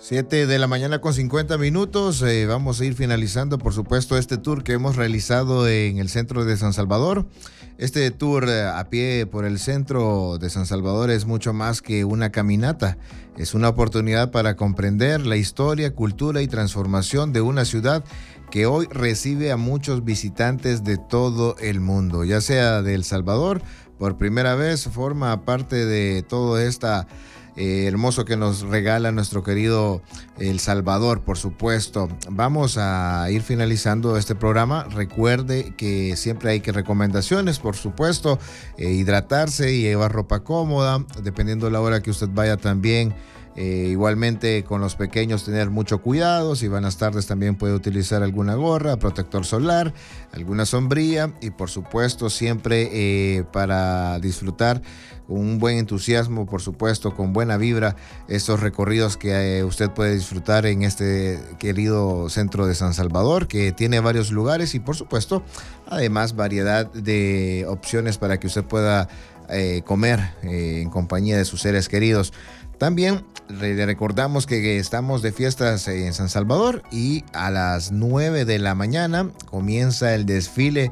7 de la mañana con 50 minutos. Vamos a ir finalizando, por supuesto, este tour que hemos realizado en el centro de San Salvador. Este tour a pie por el centro de San Salvador es mucho más que una caminata. Es una oportunidad para comprender la historia, cultura y transformación de una ciudad que hoy recibe a muchos visitantes de todo el mundo, ya sea de El Salvador. Por primera vez forma parte de todo esta hermoso que nos regala nuestro querido El Salvador, por supuesto. Vamos a ir finalizando este programa. Recuerde que siempre hay que recomendaciones, por supuesto, hidratarse y llevar ropa cómoda, dependiendo de la hora que usted vaya también. Igualmente con los pequeños tener mucho cuidado. Si van las tardes también puede utilizar alguna gorra, protector solar, alguna sombrilla y por supuesto siempre para disfrutar un buen entusiasmo, por supuesto con buena vibra, estos recorridos que usted puede disfrutar en este querido centro de San Salvador, que tiene varios lugares y por supuesto además variedad de opciones para que usted pueda comer en compañía de sus seres queridos. También le recordamos que estamos de fiestas en San Salvador y a las 9 de la mañana comienza el desfile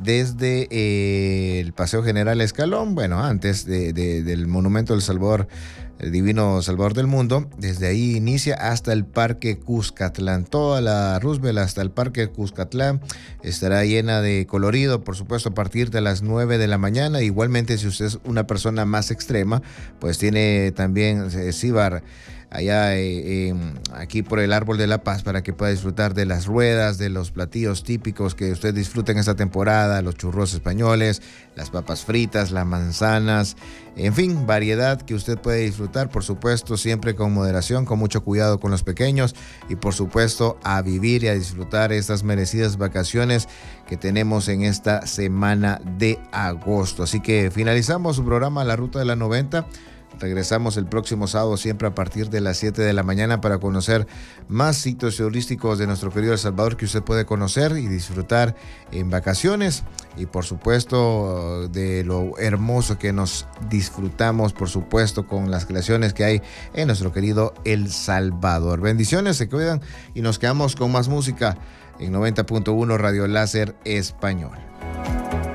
desde el Paseo General Escalón, bueno, antes del Monumento del Salvador, el Divino Salvador del Mundo. Desde ahí inicia hasta el Parque Cuscatlán. Toda la Roosevelt hasta el Parque Cuscatlán estará llena de colorido, por supuesto, a partir de las 9 de la mañana. Igualmente, si usted es una persona más extrema, pues tiene también Cibar allá aquí por el Árbol de la Paz para que pueda disfrutar de las ruedas, de los platillos típicos que usted disfruta en esta temporada, los churros españoles, las papas fritas, las manzanas, en fin, variedad que usted puede disfrutar, por supuesto, siempre con moderación, con mucho cuidado con los pequeños y por supuesto a vivir y a disfrutar estas merecidas vacaciones que tenemos en esta semana de agosto. Así que finalizamos su programa La Ruta de la 90. Regresamos el próximo sábado siempre a partir de las 7 de la mañana para conocer más sitios turísticos de nuestro querido El Salvador que usted puede conocer y disfrutar en vacaciones y por supuesto de lo hermoso que nos disfrutamos, por supuesto, con las creaciones que hay en nuestro querido El Salvador. Bendiciones, se cuidan y nos quedamos con más música en 90.1 Radio Láser Español.